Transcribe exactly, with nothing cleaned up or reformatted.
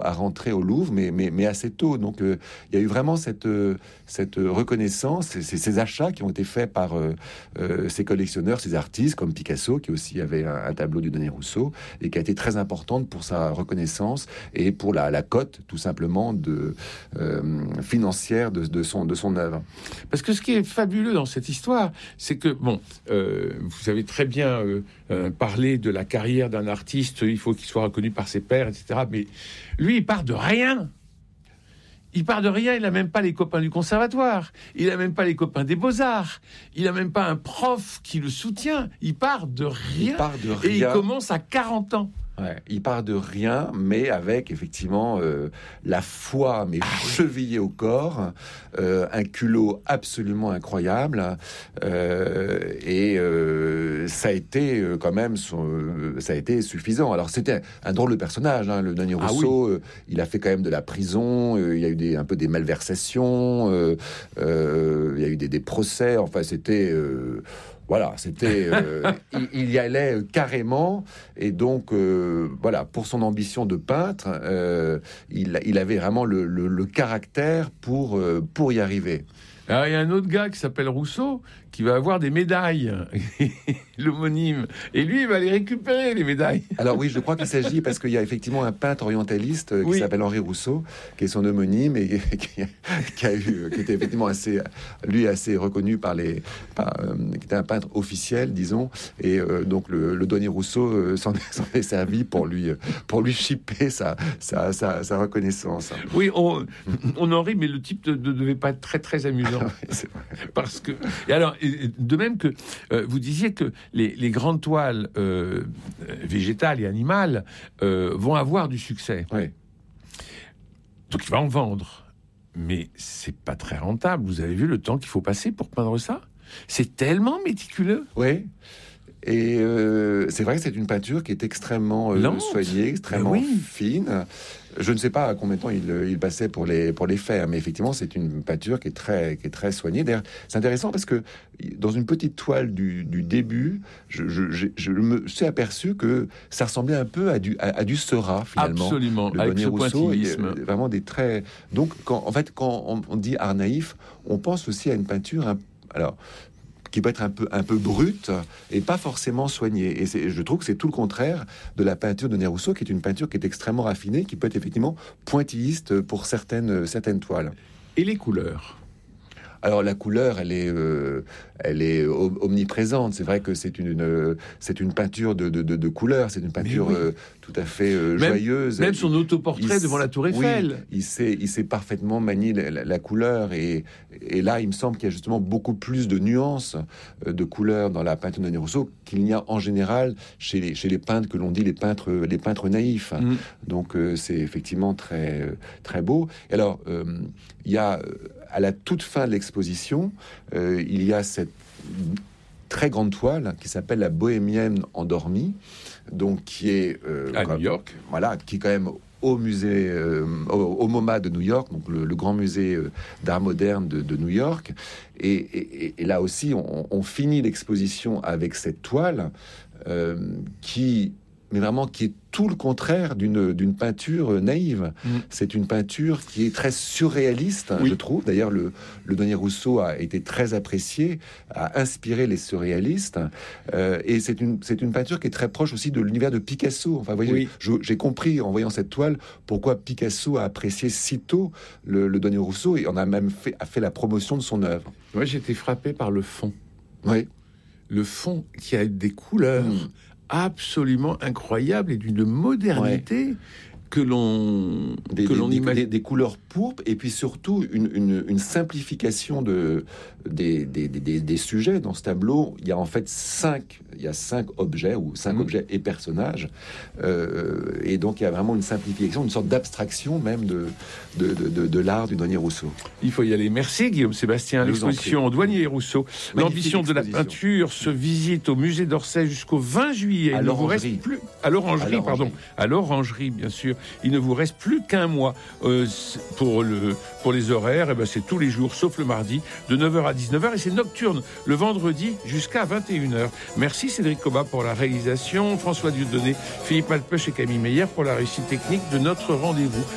à rentrer au Louvre, mais, mais, mais assez tôt. Donc, euh, il y a eu vraiment cette, euh, cette reconnaissance, ces, ces achats qui ont été faits par euh, euh, ces collectionneurs, ces artistes, comme Picasso, qui aussi avait un, un tableau du Daniel Rousseau, et qui a été très importante pour sa reconnaissance et pour la, la cote, tout simplement, de, euh, financière de, de, son, de son œuvre. Parce que ce qui est fabuleux dans cette histoire, c'est que, bon, euh, vous avez très bien euh, euh, parlé de la carrière d'un artiste, il faut qu'il soit reconnu par ses pairs, et cetera. Mais lui, il part de rien. Il part de rien, il n'a même pas les copains du conservatoire, il n'a même pas les copains des Beaux-Arts, il n'a même pas un prof qui le soutient, il part de rien, il part de rien. Et il commence à quarante ans. Ouais, il part de rien, mais avec effectivement euh, la foi, mais ah, chevillée oui. au corps, euh, un culot absolument incroyable, euh, et euh, ça a été euh, quand même, son, euh, ça a été suffisant. Alors c'était un drôle de personnage, hein, le Daniel Rousseau. Ah, oui. euh, il a fait quand même de la prison, euh, il y a eu des, un peu des malversations, euh, euh, il y a eu des, des procès. Enfin, c'était euh, Voilà, c'était, euh, il, il y allait carrément, et donc euh, voilà, pour son ambition de peintre, euh, il, il avait vraiment le, le, le caractère pour euh, pour y arriver. Alors, il y a un autre gars qui s'appelle Rousseau qui va avoir des médailles, l'homonyme. Et lui, il va les récupérer, les médailles. Alors oui, je crois qu'il s'agit, parce qu'il y a effectivement un peintre orientaliste qui oui. s'appelle Henri Rousseau, qui est son homonyme, et qui, qui, a eu, qui était effectivement assez, lui, assez reconnu par les... Par, euh, qui était un peintre officiel, disons. Et euh, donc, le, le douanier Rousseau euh, s'en, s'en est servi pour lui, pour lui chipper sa, sa, sa, sa reconnaissance. Oui, on, on en rit, mais le type ne de, de devait pas être très, très amusant. Oui, c'est vrai. Parce que... Et alors, de même que euh, vous disiez que les, les grandes toiles euh, végétales et animales euh, vont avoir du succès. Oui. Donc il va en vendre. Mais c'est pas très rentable. Vous avez vu le temps qu'il faut passer pour peindre ça ? C'est tellement méticuleux. Oui. Et euh, c'est vrai que c'est une peinture qui est extrêmement euh, soignée, extrêmement oui. fine. Je ne sais pas à combien de temps il, il passait pour les, pour les faire, mais effectivement, c'est une peinture qui est très, qui est très soignée. D'ailleurs, c'est intéressant parce que dans une petite toile du, du début, je, je, je, je me suis aperçu que ça ressemblait un peu à du, à, à du Seurat, finalement. Absolument, le avec ce Rousseau, pointillisme. Vraiment des traits... Donc, quand, en fait, quand on, on dit art naïf, on pense aussi à une peinture... Un, alors... qui peut être un peu, un peu brute et pas forcément soignée. Et c'est, je trouve que c'est tout le contraire de la peinture de Daniel Rousseau, qui est une peinture qui est extrêmement raffinée, qui peut être effectivement pointilliste pour certaines, certaines toiles. Et les couleurs ? Alors la couleur, elle est, euh, elle est omniprésente. C'est vrai que c'est une, une c'est une peinture de, de, de, de couleurs. C'est une peinture oui. euh, tout à fait euh, même, joyeuse. Même son autoportrait il, devant la Tour Eiffel. Oui, il sait, il sait parfaitement manier la, la, la couleur. Et, et là, il me semble qu'il y a justement beaucoup plus de nuances euh, de couleurs dans la peinture de Daniel Rousseau qu'il n'y a en général chez les, chez les peintres que l'on dit les peintres, les peintres naïfs. Mm. Donc euh, c'est effectivement très, très beau. Et alors, euh, il y a à la toute fin de l'exposition, euh, il y a cette très grande toile qui s'appelle la Bohémienne endormie, donc qui est euh, à New York, voilà, qui est quand même au musée, euh, au, au MoMA de New York, donc le, le grand musée euh, d'art moderne de, de New York. Et, et, et là aussi, on, on finit l'exposition avec cette toile euh, qui mais vraiment qui est tout le contraire d'une, d'une peinture naïve. Mmh. C'est une peinture qui est très surréaliste, oui. je trouve. D'ailleurs, le, le Daniel Rousseau a été très apprécié, a inspiré les surréalistes. Euh, et c'est une, c'est une peinture qui est très proche aussi de l'univers de Picasso. Enfin, vous voyez, oui. je, j'ai compris en voyant cette toile pourquoi Picasso a apprécié si tôt le, le Daniel Rousseau et en a même fait, a fait la promotion de son œuvre. Moi, j'ai été frappé par le fond. Oui. Le fond qui a des couleurs... Mmh. absolument incroyable et d'une modernité ouais. que l'on des, que des, l'on des, imagine. Des, des couleurs pourpres et puis surtout une, une, une simplification de des, des, des, des sujets dans ce tableau. Il y a en fait cinq il y a cinq objets ou cinq mmh. objets et personnages euh, et donc il y a vraiment une simplification, une sorte d'abstraction même de de, de, de, de l'art du Douanier Rousseau. Il faut y aller. Merci Guillaume Sébastien. L'exposition Douanier Rousseau, l'ambition de la peinture se visite au musée d'Orsay jusqu'au vingt juillet. À il l'orangerie. Ne vous reste plus à l'orangerie, à l'orangerie. pardon, à l'orangerie bien sûr. Il ne vous reste plus qu'un mois euh, pour le pour les horaires. Et ben c'est tous les jours sauf le mardi de neuf heures à dix-neuf heures et c'est nocturne le vendredi jusqu'à vingt et une heures. Merci Cédric Cobat pour la réalisation, François Dieudonné, Philippe Malpeuch et Camille Meyer pour la réussite technique de notre rendez-vous.